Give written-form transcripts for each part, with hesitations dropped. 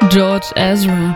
George Ezra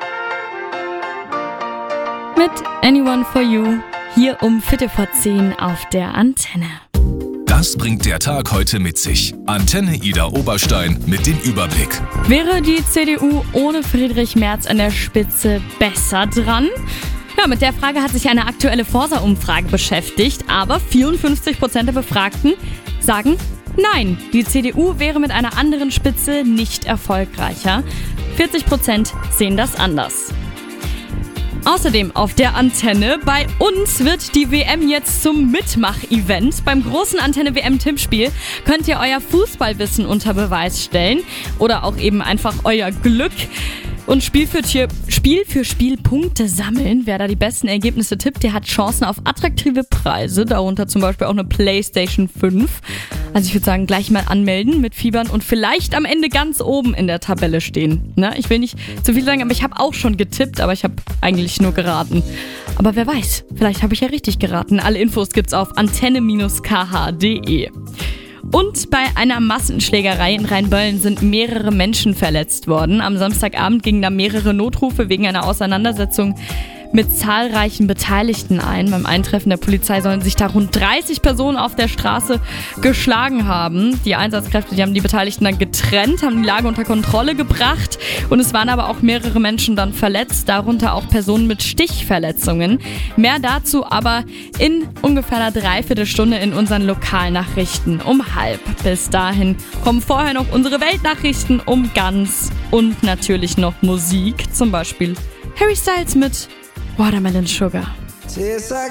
mit Anyone for You, hier um 9:45 auf der Antenne. Das bringt der Tag heute mit sich. Antenne Ida Oberstein mit dem Überblick. Wäre die CDU ohne Friedrich Merz an der Spitze besser dran? Ja, mit der Frage hat sich eine aktuelle Forsa-Umfrage beschäftigt, aber 54% der Befragten sagen nein, die CDU wäre mit einer anderen Spitze nicht erfolgreicher. 40% sehen das anders. Außerdem auf der Antenne, bei uns wird die WM jetzt zum Mitmach-Event. Beim großen Antenne-WM-Tippspiel könnt ihr euer Fußballwissen unter Beweis stellen oder auch eben einfach euer Glück und Spiel für Spiel Punkte sammeln. Wer da die besten Ergebnisse tippt, der hat Chancen auf attraktive Preise, darunter zum Beispiel auch eine PlayStation 5. Also ich würde sagen, gleich mal anmelden, mitfiebern und vielleicht am Ende ganz oben in der Tabelle stehen. Ne? Ich will nicht zu viel sagen, aber ich habe auch schon getippt, aber ich habe eigentlich nur geraten. Aber wer weiß, vielleicht habe ich ja richtig geraten. Alle Infos gibt's auf antenne-kh.de. Und bei einer Massenschlägerei in Rheinböllen sind mehrere Menschen verletzt worden. Am Samstagabend gingen da mehrere Notrufe wegen einer Auseinandersetzung mit zahlreichen Beteiligten ein. Beim Eintreffen der Polizei sollen sich da rund 30 Personen auf der Straße geschlagen haben. Die Einsatzkräfte, die haben die Beteiligten dann getrennt, haben die Lage unter Kontrolle gebracht und es waren aber auch mehrere Menschen dann verletzt, darunter auch Personen mit Stichverletzungen. Mehr dazu aber in ungefähr einer Dreiviertelstunde in unseren Lokalnachrichten um 12:30. Bis dahin kommen vorher noch unsere Weltnachrichten um ganz und natürlich noch Musik, zum Beispiel Harry Styles mit Watermelon Sugar.